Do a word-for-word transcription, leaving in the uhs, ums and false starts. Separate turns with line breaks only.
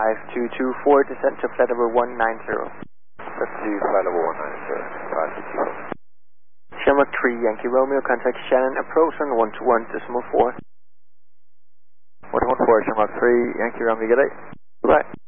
five two two four, descend to flight level one nine zero.
Let's do flight level one nine zero, five two two four.
Shamrock three, Yankee Romeo, contact Shannon, approach on one two one decimal four.
one two one four, Shamrock three, Yankee Romeo, good day.
Goodbye.